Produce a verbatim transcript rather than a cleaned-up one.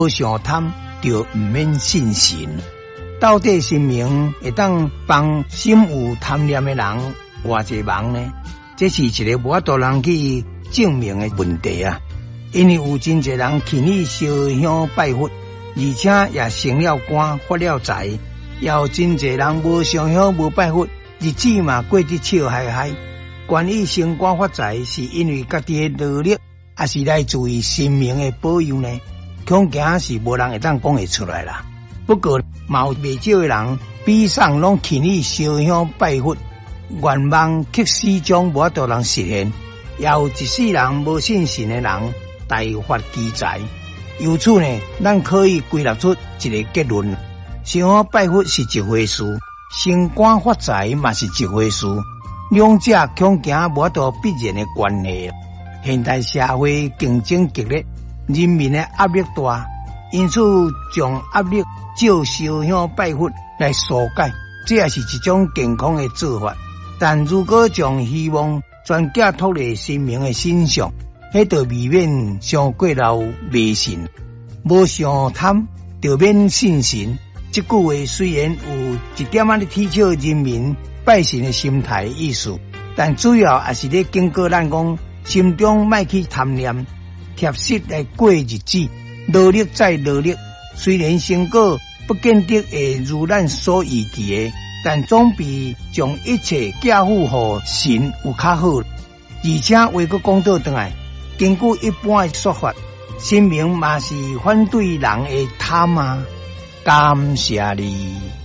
无上贪就毋免信神。到底神明会当帮心有贪念的人偌济忙呢？这是一个无法度人去证明的问题啊！因为有真侪人去你烧香拜佛，而且也成了官发了财，也有真侪人无烧香无拜佛，日子嘛过得笑嗨嗨。关于升官发财，是因为家己的努力，还是来自于神明的保佑呢？恐惊是无人会当讲会出来啦。不过，嘛有未少的人比上拢去你烧香拜佛，愿望却始终无法度人实现。也有一世人无信神的人大发奇财。由此呢，咱可以归纳出一个结论：烧香拜佛是一回事，升官发财嘛是一回事，两者恐惊无法度必然的关系。现代社会竞争激烈，人民的压力大，因此将压力借烧香拜佛来疏解，这也是一种健康的做法。但如果将希望全寄托在神明的身上，迄就未免上过老迷信。无上贪就免信神，这句话虽然有一点仔咧提倡人民拜神的心态意思，但主要还是咧警告咱讲，心中莫去贪念，贴实来过日子，努力再努力。虽然成果不见得会如咱所预期的，但总比将一切寄付予神有较好。而且话阁讲倒转来，根据一般的说法，神明嘛是反对人的贪啊。感谢你。